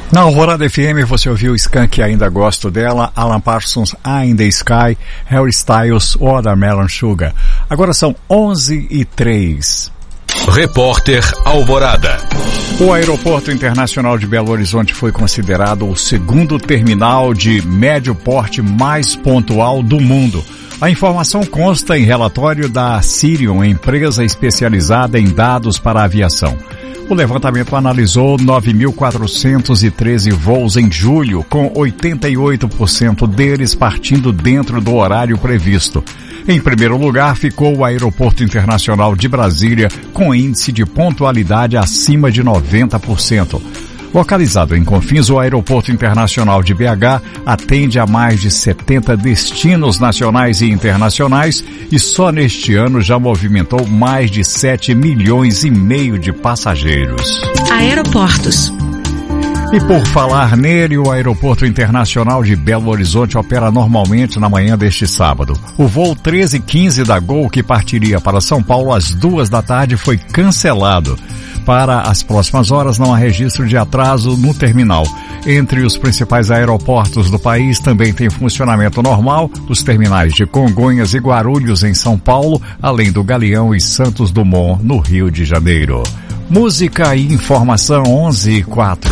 Na Alvorada FM você ouviu Skank, Ainda Gosto Dela, Alan Parsons, In the Sky, Harry Styles, Watermelon Sugar. Agora são 11h03. Repórter Alvorada. O Aeroporto Internacional de Belo Horizonte foi considerado o segundo terminal de médio porte mais pontual do mundo. A informação consta em relatório da Cirium, empresa especializada em dados para a aviação. O levantamento analisou 9.413 voos em julho, com 88% deles partindo dentro do horário previsto. Em primeiro lugar ficou o Aeroporto Internacional de Brasília, com índice de pontualidade acima de 90%. Localizado em Confins, o Aeroporto Internacional de BH atende a mais de 70 destinos nacionais e internacionais e só neste ano já movimentou mais de 7,5 milhões de passageiros. Aeroportos. E por falar nele, o Aeroporto Internacional de Belo Horizonte opera normalmente na manhã deste sábado. O voo 1315 da Gol, que partiria para São Paulo às 14h, foi cancelado. Para as próximas horas não há registro de atraso no terminal. Entre os principais aeroportos do país também tem funcionamento normal os terminais de Congonhas e Guarulhos em São Paulo, além do Galeão e Santos Dumont no Rio de Janeiro. Música e informação 11h04.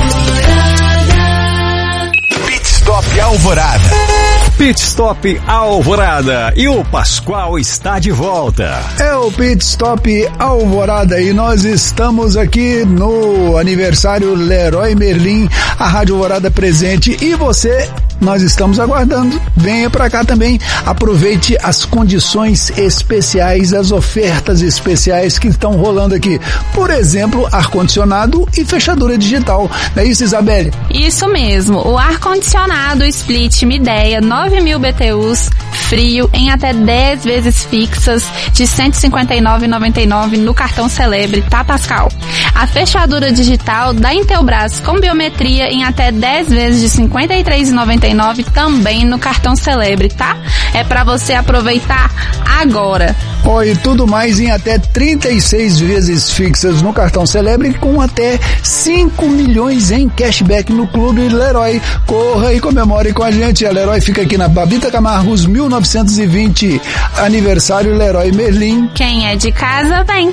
Pit Stop Alvorada. Pit Stop Alvorada e o Pascoal está de volta. É o Pit Stop Alvorada e nós estamos aqui no aniversário Leroy Merlin, a Rádio Alvorada presente e você, nós estamos aguardando. Venha pra cá também, aproveite as condições especiais, as ofertas especiais que estão rolando aqui. Por exemplo, ar-condicionado e fechadura digital. Não é isso, Isabelle? Isso mesmo, o ar-condicionado Split Midea 9.000 BTUs, frio, em até 10 vezes fixas de R$ 159,99 no cartão Celebre, tá, Pascal? A fechadura digital da Intelbras com biometria em até 10 vezes de R$ 53,99 também no cartão Celebre, tá? É pra você aproveitar agora. E tudo mais em até 36 vezes fixas no cartão Celebre com até 5 milhões em cashback no Clube Leroy. Corra e comemore com a gente. A Leroy fica aqui na Babita Camargos 1920. Aniversário Leroy Merlin. Quem é de casa, vem.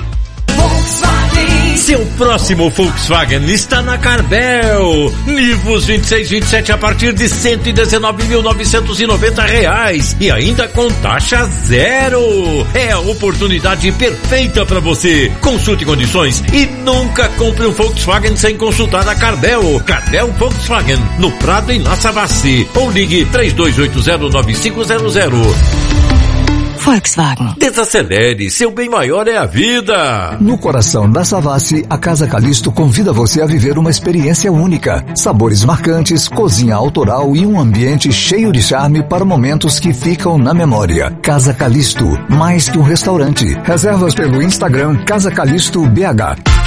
Seu próximo Volkswagen está na Carbel. Nivus 26-27 a partir de R$ 119.990 e ainda com taxa zero. É a oportunidade perfeita para você. Consulte condições e nunca compre um Volkswagen sem consultar a Carbel. Carbel Volkswagen, no Prado em La Savassi. Ou ligue 3280-9500. Volkswagen. Desacelere, seu bem maior é a vida. No coração da Savassi, a Casa Calisto convida você a viver uma experiência única. Sabores marcantes, cozinha autoral e um ambiente cheio de charme para momentos que ficam na memória. Casa Calisto, mais que um restaurante. Reservas pelo Instagram Casa Calisto BH.